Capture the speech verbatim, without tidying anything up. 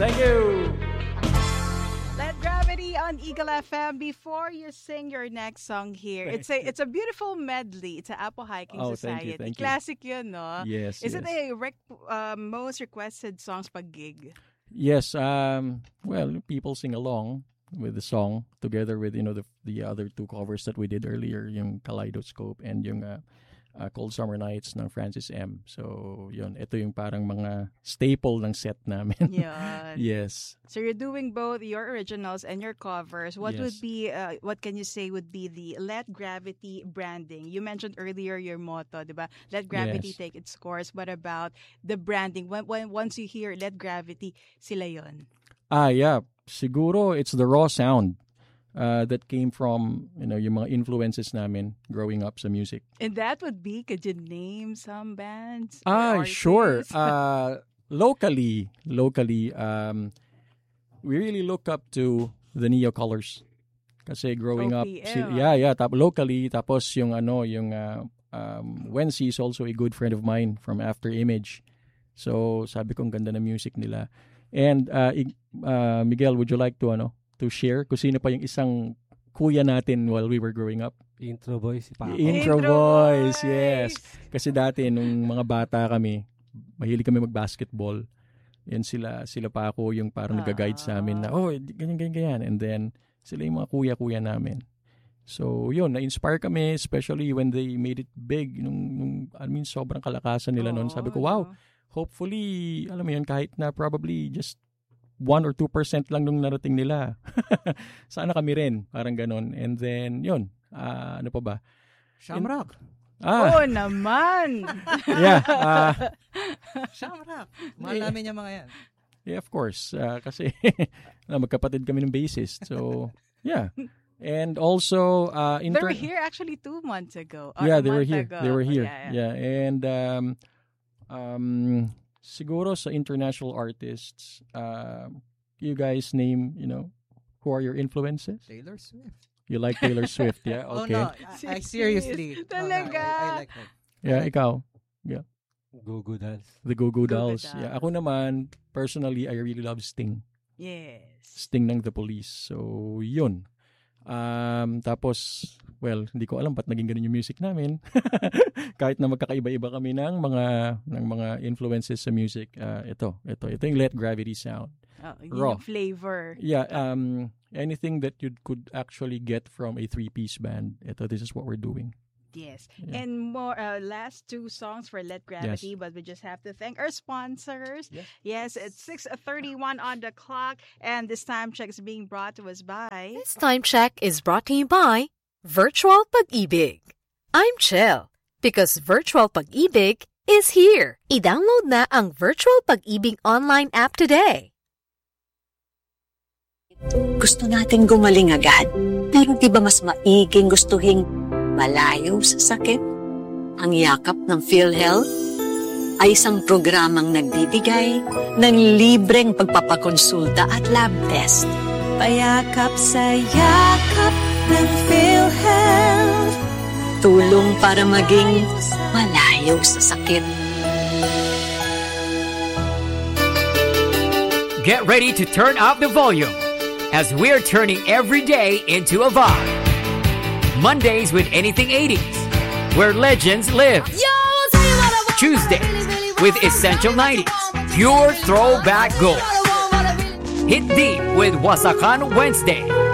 Thank you. Let Gravity on Eagle F M. Before you sing your next song here, it's a it's a beautiful medley. It's a Apo Hiking Oh, Society. thank you, thank you. Classic yun, no? Yes, Is yes. it a rec- uh, most requested songs pag gig? Yes, um, well, people sing along with the song together with, you know, the the other two covers that we did earlier, yung Kaleidoscope and yung uh, uh, Cold Summer Nights ng Francis M. So, yun, ito yung parang mga staple ng set namin. Yeah. Yes. So you're doing both your originals and your covers. What Yes. would be, uh, what can you say would be the Let Gravity branding? You mentioned earlier your motto, diba? Let Gravity Yes. take its course. What about the branding? When, when once you hear Let Gravity, sila yun. Ah, yeah. Siguro it's the raw sound uh, that came from, you know, yung mga influences namin growing up sa music. And that would be, could you name some bands? or Ah, sure. artists? Uh, locally, locally, um, we really look up to the Neo Colors. Kasi growing up, O P L. si- yeah, yeah, tap, locally, tapos yung ano, yung uh, um, Wency is also a good friend of mine from After Image. So, sabi ko, ang ganda ng music nila. And uh, I- uh, Miguel, would you like to ano, to share kung sino pa yung isang kuya natin while we were growing up? Intro boy, si Paco. Intro, Intro boys, Boys! yes. Kasi dati nung mga bata kami, mahilig kami mag-basketball. Yan sila, sila pa ako yung parang nag-guide sa amin na, oh, ganyan, ganyan, ganyan. And then, sila yung mga kuya-kuya namin. So, yun, na-inspire kami, especially when they made it big. Nung, nung I mean, sobrang kalakasan nila noon. Sabi ko, wow, no? hopefully, alam mo yun, kahit na probably just one or two percent lang nung narating nila. Sana kami rin, parang ganon. And then, yun, ah, ano pa ba? Shamrock. Ah, Oo naman! yeah. ah, Shamrock. Mahal namin yung mga yan. yeah, of course. Ah, kasi na magkapatid kami ng bassist. So, yeah. And also, uh, They inter- were here actually two months ago. or yeah, a they were month here. ago. They were Oh, here. yeah, Yeah, and um, um, siguro sa international artists, uh, you guys name, you know, who are your influences? Taylor Swift. You like Taylor Swift, yeah? Okay. Oh no, I, I seriously. Talaga? I, I like her. Yeah, I like ikaw. Go Go Dolls. The Go Go Go Go Dolls. Dolls. Yeah, ako naman, personally, I really love Sting. Yes. Sting ng The Police. So, yun. Um, tapos, well, hindi ko alam ba't naging ganun yung music namin. Kahit na magkakaiba-iba kami ng mga ng mga influences sa music. Uh, ito, ito. Ito yung Let Gravity Sound. Oh, yun Raw. yung flavor. Yeah, um, anything that you could actually get from a three-piece band, ito, this is what we're doing. Yes. Yeah. And more uh, last two songs for Let Gravity, but we just have to thank our sponsors. Yes. Yes, it's six thirty-one on the clock, and this time check is being brought to us by... This time check is brought to you by Virtual Pag-ibig. I'm chill because Virtual Pag-ibig is here. I-download na ang Virtual Pag-ibig online app today. Gusto natin gumaling agad. Pero di ba mas maiging gustuhin malayo sa sakit? Ang yakap ng PhilHealth ay isang programang nagbibigay ng libreng pagpapakonsulta at lab test. Payakap sa yakap ng PhilHealth. Tulong para maging malayo sa sakit. Get ready to turn up the volume as we're turning every day into a vibe. Mondays with Anything eighties, where legends live. Tuesdays with Essential nineties, pure throwback gold. Hit deep with Wasakan Wednesday,